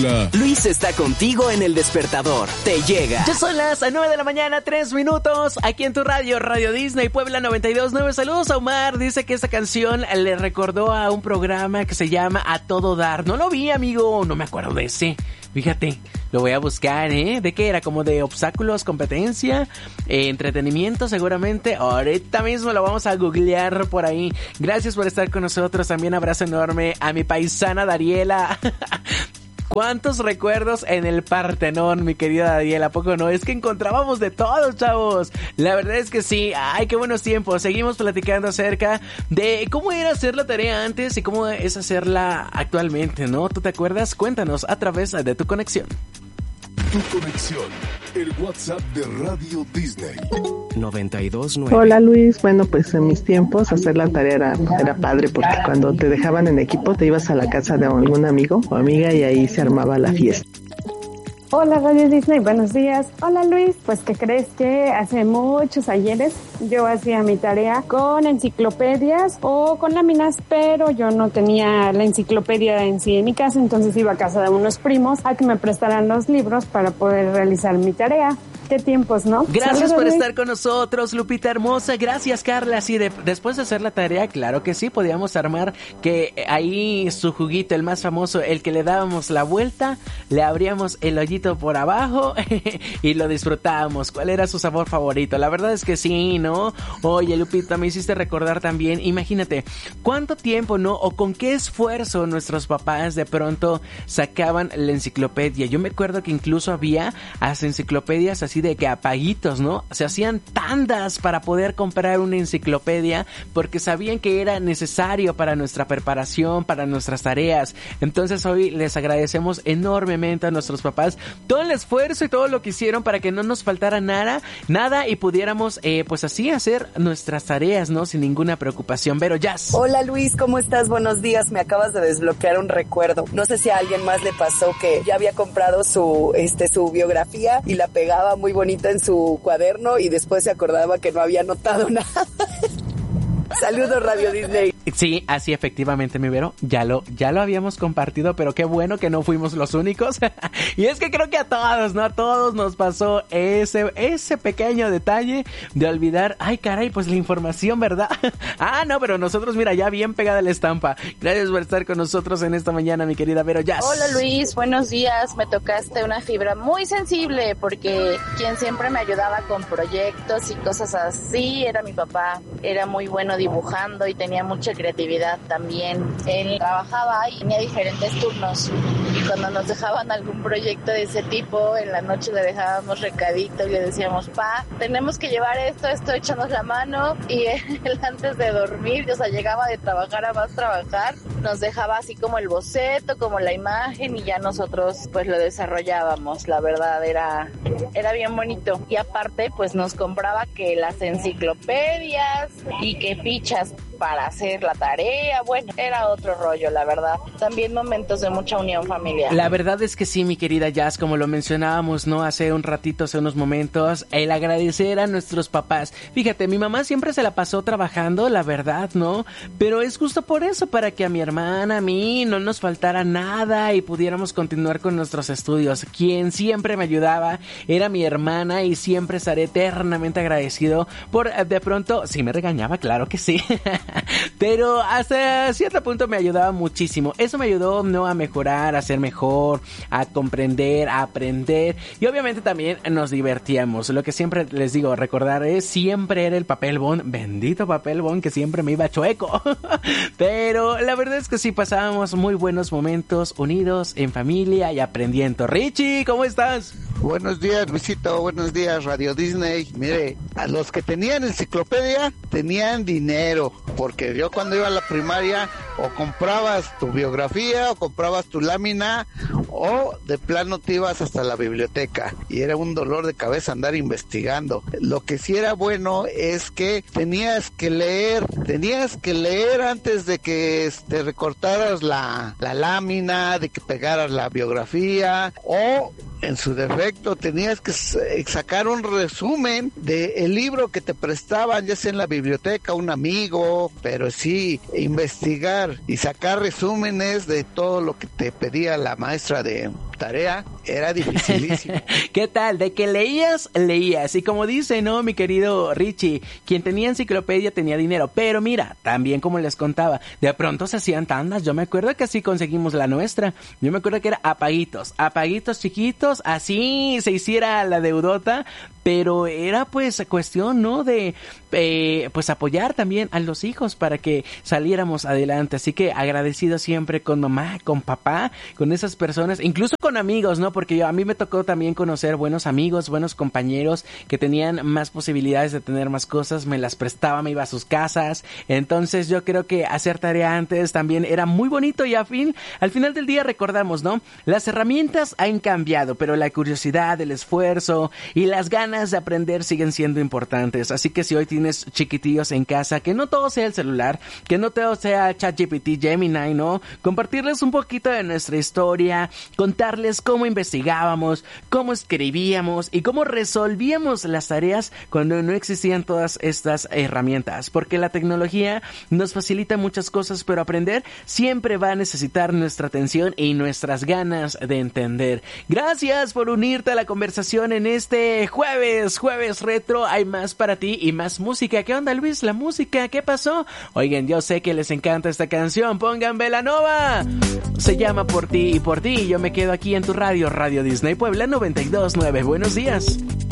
Luis está contigo en El Despertador. Te llega. Ya son las 9 de la mañana, 3 minutos. Aquí en tu radio, Radio Disney, Puebla 92.9. Saludos a Omar. Dice que esta canción le recordó a un programa que se llama A Todo Dar. No lo vi, amigo. No me acuerdo de ese. Fíjate, lo voy a buscar, ¿De qué era? ¿Como de obstáculos, competencia, entretenimiento seguramente? Ahorita mismo lo vamos a googlear por ahí. Gracias por estar con nosotros. También abrazo enorme a mi paisana Dariela. ¿Cuántos recuerdos en el Partenón, mi querida Dariela? ¿A poco no? Es que encontrábamos de todos, chavos. La verdad es que sí. Ay, qué buenos tiempos. Seguimos platicando acerca de cómo era hacer la tarea antes y cómo es hacerla actualmente, ¿no? ¿Tú te acuerdas? Cuéntanos a través de tu conexión. Tu conexión, el WhatsApp de Radio Disney. 92.9. Hola Luis, bueno pues en mis tiempos hacer la tarea era padre porque cuando te dejaban en equipo te ibas a la casa de algún amigo o amiga y ahí se armaba la fiesta. Hola Radio Disney, buenos días. Hola Luis, pues ¿qué crees? Que hace muchos ayeres yo hacía mi tarea con enciclopedias o con láminas, pero yo no tenía la enciclopedia en sí en mi casa, entonces iba a casa de unos primos a que me prestaran los libros para poder realizar mi tarea. Qué tiempos, ¿no? Gracias Saludos, por Luis. estar con nosotros, Lupita hermosa. Gracias, Carla. Sí, después de hacer la tarea, claro que sí, podíamos armar que ahí su juguito, el más famoso, el que le dábamos la vuelta, le abríamos el hoyito por abajo y lo disfrutábamos. ¿Cuál era su sabor favorito? La verdad es que sí, ¿no? Oye, Lupita, me hiciste recordar también, imagínate, cuánto tiempo, ¿no? O con qué esfuerzo nuestros papás de pronto sacaban la enciclopedia. Yo me acuerdo que incluso había hasta enciclopedias así de que a paguitos, ¿no? Se hacían tandas para poder comprar una enciclopedia porque sabían que era necesario para nuestra preparación, para nuestras tareas. Entonces hoy les agradecemos enormemente a nuestros papás todo el esfuerzo y todo lo que hicieron para que no nos faltara nada y pudiéramos pues así hacer nuestras tareas, ¿no? Sin ninguna preocupación. Vero Jazz. Hola Luis, ¿cómo estás? Buenos días, me acabas de desbloquear un recuerdo. No sé si a alguien más le pasó que ya había comprado su biografía y la pegaba muy bonita en su cuaderno y después se acordaba que no había anotado nada. Saludos Radio Disney. Sí, así efectivamente, mi Vero, ya lo habíamos compartido, pero qué bueno que no fuimos los únicos. Y es que creo que a todos, ¿no? A todos nos pasó ese pequeño detalle de olvidar, ay caray, pues la información, ¿verdad? Ah, no, pero nosotros, mira, ya bien pegada la estampa. Gracias por estar con nosotros en esta mañana, mi querida Vero Jazz. Hola Luis, buenos días. Me tocaste una fibra muy sensible porque quien siempre me ayudaba con proyectos y cosas así era mi papá. Era muy bueno dibujando y tenía mucha creatividad también. Él trabajaba y tenía diferentes turnos y cuando nos dejaban algún proyecto de ese tipo, en la noche le dejábamos recadito y le decíamos, pa, tenemos que llevar esto, échanos la mano. Y él antes de dormir, o sea, llegaba de trabajar a más trabajar, nos dejaba así como el boceto, como la imagen y ya nosotros pues lo desarrollábamos. La verdad era bien bonito y aparte pues nos compraba que las enciclopedias y que fichas para hacer la tarea. Bueno, era otro rollo, la verdad. También momentos de mucha unión familiar. La verdad es que sí, mi querida Jazz, como lo mencionábamos, ¿no? Hace un ratito, hace unos momentos, el agradecer a nuestros papás. Fíjate, mi mamá siempre se la pasó trabajando, la verdad, ¿no? Pero es justo por eso, para que a mi hermana, a mí, no nos faltara nada y pudiéramos continuar con nuestros estudios. Quien siempre me ayudaba era mi hermana y siempre estaré eternamente agradecido por, de pronto, sí me regañaba, claro que sí. Pero hasta cierto punto me ayudaba muchísimo. Eso me ayudó, ¿no? A mejorar, a ser mejor, a comprender, a aprender. Y obviamente también nos divertíamos. Lo que siempre les digo, recordar es siempre era el papel bond. Bendito papel bond que siempre me iba chueco. Pero la verdad es que sí pasábamos muy buenos momentos unidos en familia y aprendiendo. Richie, ¿cómo estás? Buenos días, Luisito. Buenos días, Radio Disney. Mire, a los que tenían enciclopedia tenían dinero, porque yo cuando iba a la primaria o comprabas tu biografía o comprabas tu lámina o de plano te ibas hasta la biblioteca y era un dolor de cabeza andar investigando. Lo que sí era bueno es que tenías que leer antes de que te recortaras la lámina, de que pegaras la biografía o en su defecto tenías que sacar un resumen del libro que te prestaban, ya sea en la biblioteca, un amigo, pero sí investigar y sacar resúmenes de todo lo que te pedía la maestra de tarea era dificilísimo. ¿Qué tal? De que leías. Y como dice, ¿no, mi querido Richie? Quien tenía enciclopedia tenía dinero. Pero mira, también como les contaba, de pronto se hacían tandas. Yo me acuerdo que así conseguimos la nuestra. Yo me acuerdo que era apaguitos chiquitos, así se hiciera la deudota. Pero era pues cuestión, ¿no? De pues apoyar también a los hijos para que saliéramos adelante. Así que agradecido siempre con mamá, con papá, con esas personas, incluso con amigos, ¿no? Porque a mí me tocó también conocer buenos amigos, buenos compañeros que tenían más posibilidades de tener más cosas, me las prestaba, me iba a sus casas. Entonces yo creo que hacer tarea antes también era muy bonito y al final del día recordamos, ¿no? Las herramientas han cambiado, pero la curiosidad, el esfuerzo y las ganas de aprender siguen siendo importantes. Así que si hoy tienes chiquitillos en casa, que no todo sea el celular, que no todo sea ChatGPT, Gemini, ¿no? Compartirles un poquito de nuestra historia, contarles cómo investigábamos, cómo escribíamos y cómo resolvíamos las tareas cuando no existían todas estas herramientas. Porque la tecnología nos facilita muchas cosas, pero aprender siempre va a necesitar nuestra atención y nuestras ganas de entender. Gracias por unirte a la conversación en este jueves retro. Hay más para ti y más música. ¿Qué onda, Luis? ¿La música? ¿Qué pasó? Oigan, yo sé que les encanta esta canción. Pongan Belanova. Se llama Por ti y por ti. Yo me quedo aquí en tu radio, Radio Disney Puebla 92.9. Buenos días.